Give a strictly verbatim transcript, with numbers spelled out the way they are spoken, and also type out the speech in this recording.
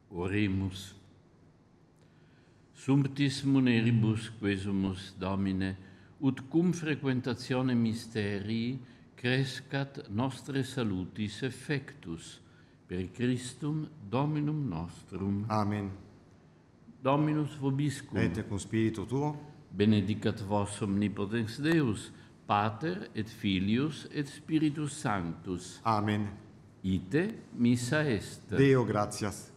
Oremus. Sumptis muneribus quesumus, Domine, ut cum frequentatione mysterii crescat nostre salutis effectus, per Christum Dominum nostrum. Amen. Dominus vobiscum. Et cum spiritu tuo, Benedicat vos omnipotens Deus, Pater et Filius et Spiritus Sanctus. Amen. Ite missa est. Deo gratias.